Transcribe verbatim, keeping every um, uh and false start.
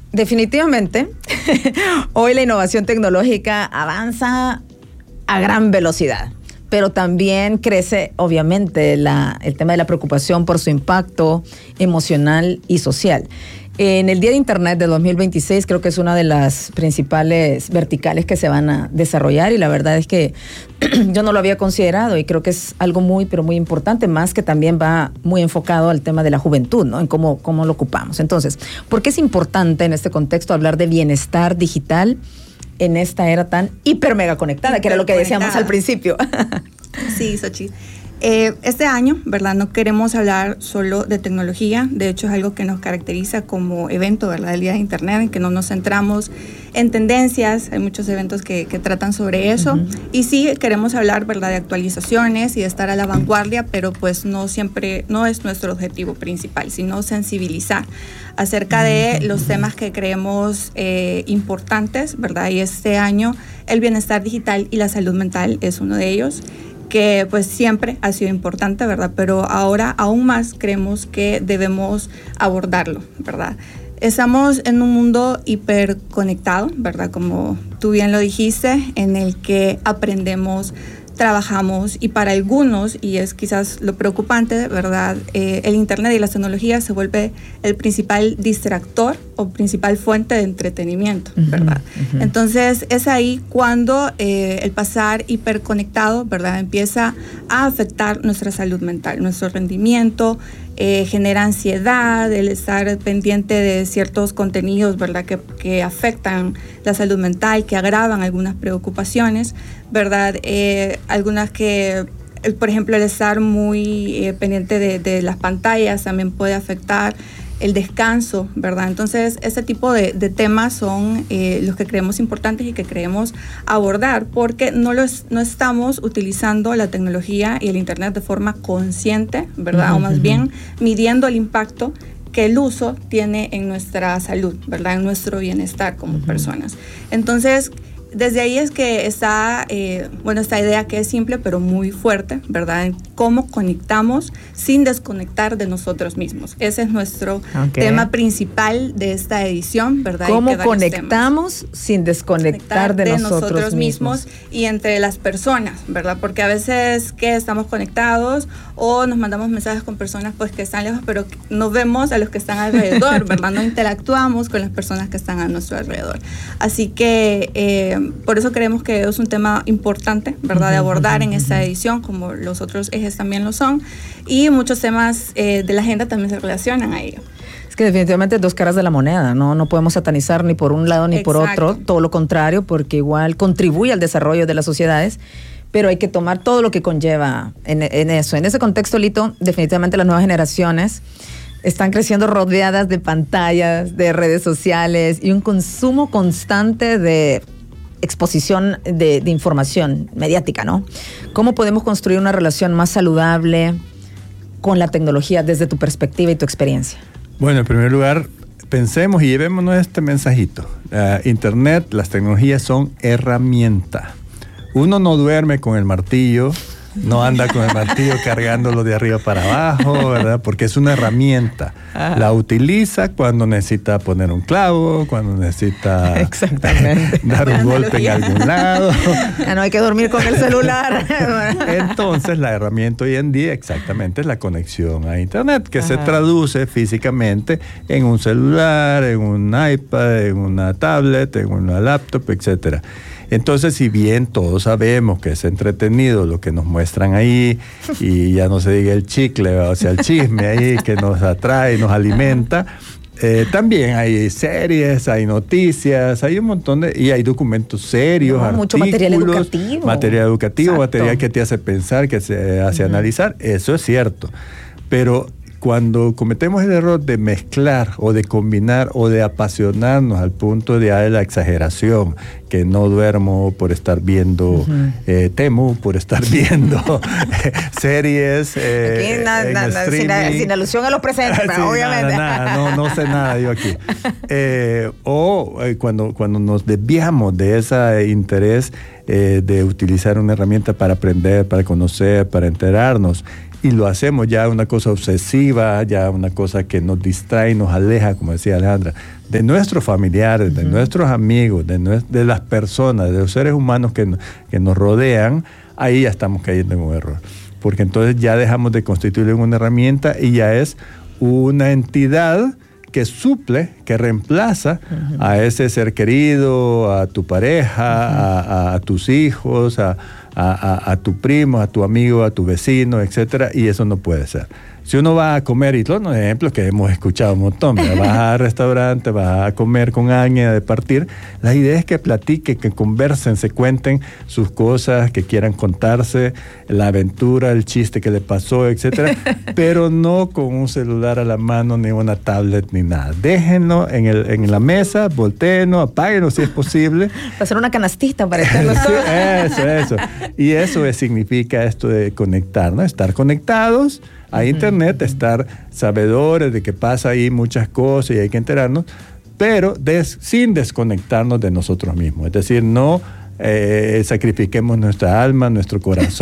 definitivamente, hoy la innovación tecnológica avanza a gran velocidad, pero también crece, obviamente, la, el tema de la preocupación por su impacto emocional y social. En el Día de Internet de dos mil veintiséis creo que es una de las principales verticales que se van a desarrollar y la verdad es que yo no lo había considerado y creo que es algo muy, pero muy importante, más que también va muy enfocado al tema de la juventud, ¿no? En cómo, cómo lo ocupamos. Entonces, ¿por qué es importante en este contexto hablar de bienestar digital en esta era tan hiper mega conectada, hiper que era lo que decíamos al principio? Sí, Xochitl. Eh, este año, ¿verdad? No queremos hablar solo de tecnología, de hecho es algo que nos caracteriza como evento, ¿verdad? El Día de Internet, en que no nos centramos en tendencias, hay muchos eventos que, que tratan sobre eso, uh-huh. Y sí queremos hablar, ¿verdad? De actualizaciones y de estar a la vanguardia, pero pues no siempre, no es nuestro objetivo principal, sino sensibilizar acerca de los temas que creemos eh, importantes, ¿verdad? Y este año el bienestar digital y la salud mental es uno de ellos, que pues siempre ha sido importante, ¿verdad? Pero ahora aún más creemos que debemos abordarlo, ¿verdad? Estamos en un mundo hiperconectado, ¿verdad? Como tú bien lo dijiste, en el que aprendemos, trabajamos y para algunos, y es quizás lo preocupante, ¿verdad? Eh, el Internet y las tecnologías se vuelve el principal distractor o principal fuente de entretenimiento, ¿verdad? Uh-huh, uh-huh. Entonces es ahí cuando eh, el pasar hiperconectado, ¿verdad? Empieza a afectar nuestra salud mental, nuestro rendimiento, eh, genera ansiedad, el estar pendiente de ciertos contenidos, ¿verdad? Que, que afectan la salud mental, que agravan algunas preocupaciones, ¿verdad? Eh, algunas que, por ejemplo, el estar muy eh, pendiente de, de las pantallas también puede afectar el descanso, ¿verdad? Entonces, ese tipo de, de temas son eh, los que creemos importantes y que creemos abordar, porque no, los, no estamos utilizando la tecnología y el Internet de forma consciente, ¿verdad? Uh-huh, o más uh-huh. bien midiendo el impacto que el uso tiene en nuestra salud, ¿verdad? En nuestro bienestar como uh-huh. personas. Entonces, desde ahí es que está, eh, bueno, esta idea que es simple pero muy fuerte, ¿verdad? En cómo conectamos sin desconectar de nosotros mismos. Ese es nuestro okay. tema principal de esta edición, ¿verdad? ¿Cómo conectamos sin desconectar de, de nosotros, nosotros mismos? mismos y entre las personas, ¿verdad? Porque a veces que estamos conectados o nos mandamos mensajes con personas pues que están lejos, pero no vemos a los que están alrededor, ¿verdad? No interactuamos con las personas que están a nuestro alrededor. Así que eh, por eso creemos que es un tema importante, ¿verdad? De abordar en esta edición, como los otros ejes también lo son, y muchos temas eh, de la agenda también se relacionan a ello. Es que definitivamente dos caras de la moneda, ¿no? No podemos satanizar ni por un lado ni Exacto. por otro, todo lo contrario, porque igual contribuye al desarrollo de las sociedades, pero hay que tomar todo lo que conlleva en, en eso. En ese contexto, Lito, definitivamente las nuevas generaciones están creciendo rodeadas de pantallas, de redes sociales y un consumo constante de exposición de, de información mediática, ¿no? ¿Cómo podemos construir una relación más saludable con la tecnología desde tu perspectiva y tu experiencia? Bueno, en primer lugar, pensemos y llevémonos este mensajito. Uh, Internet, las tecnologías son herramienta. Uno no duerme con el martillo, no anda con el martillo cargándolo de arriba para abajo, ¿verdad? Porque es una herramienta. Ajá. La utiliza cuando necesita poner un clavo, cuando necesita Exactamente. dar un golpe en algún lado. Ya no hay que dormir con el celular. Entonces, la herramienta hoy en día exactamente es la conexión a Internet, que Ajá. se traduce físicamente en un celular, en un iPad, en una tablet, en una laptop, etcétera. Entonces, si bien todos sabemos que es entretenido lo que nos muestran ahí, y ya no se diga el chicle, o sea, el chisme ahí que nos atrae, nos alimenta, eh, también hay series, hay noticias, hay un montón de... y hay documentos serios, no, mucho material educativo. Material educativo, Exacto. material que te hace pensar, que te hace uh-huh. analizar, eso es cierto. Pero cuando cometemos el error de mezclar o de combinar o de apasionarnos al punto de, de la exageración, que no duermo por estar viendo uh-huh. eh, Temu, por estar viendo series eh, aquí nada, nada, sin, sin alusión a los presentes, pero sí, obviamente. Nada, nada, no, no sé nada yo aquí. Eh, o eh, cuando, cuando nos desviamos de ese interés eh, de utilizar una herramienta para aprender, para conocer, para enterarnos, y lo hacemos ya una cosa obsesiva, ya una cosa que nos distrae, nos aleja, como decía Alejandra, de nuestros familiares, de uh-huh. nuestros amigos, de, nue- de las personas, de los seres humanos que, que nos rodean, ahí ya estamos cayendo en un error. Porque entonces ya dejamos de constituirlo en una herramienta y ya es una entidad que suple, que reemplaza uh-huh. a ese ser querido, a tu pareja, uh-huh. a, a tus hijos, a, a, a, a tu primo, a tu amigo, a tu vecino, etcétera, y eso no puede ser. Si uno va a comer, y todos los ejemplos que hemos escuchado un montón, vas al restaurante, vas a comer con alguien, de partir, la idea es que platiquen, que conversen, se cuenten sus cosas, que quieran contarse, la aventura, el chiste que le pasó, etcétera, pero no con un celular a la mano, ni una tablet, ni nada. Déjenlo en, el, en la mesa, voltéenlo, apáguenlo si es posible. Hacer una canastita para estarlo sí, eso, eso. Y eso es, significa esto de conectar, ¿no? Estar conectados a internet, estar sabedores de que pasa ahí muchas cosas y hay que enterarnos, pero des, sin desconectarnos de nosotros mismos. Es decir, no eh, sacrifiquemos nuestra alma, nuestro corazón.